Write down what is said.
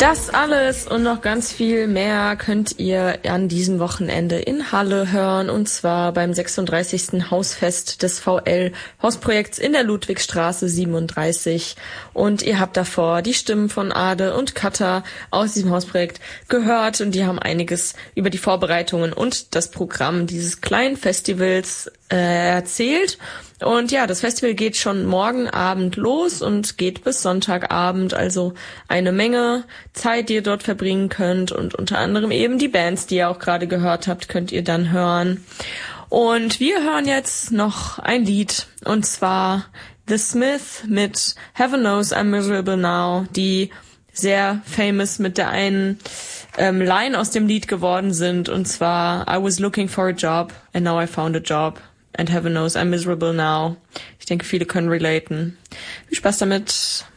Das alles und noch ganz viel mehr könnt ihr an diesem Wochenende in Halle hören, und zwar beim 36. Hausfest des VL-Hausprojekts in der Ludwigstraße 37. Und ihr habt davor die Stimmen von Ade und Katha aus diesem Hausprojekt gehört, und die haben einiges über die Vorbereitungen und das Programm dieses kleinen Festivals erzählt. Und ja, das Festival geht schon morgen Abend los und geht bis Sonntagabend, also eine Menge Zeit, die ihr dort verbringen könnt, und unter anderem eben die Bands, die ihr auch gerade gehört habt, könnt ihr dann hören. Und wir hören jetzt noch ein Lied, und zwar The Smith mit Heaven Knows I'm Miserable Now, die sehr famous mit der einen Line aus dem Lied geworden sind, und zwar I was looking for a job and now I found a job. And heaven knows I'm miserable now. Ich denke, viele können relaten. Viel Spaß damit.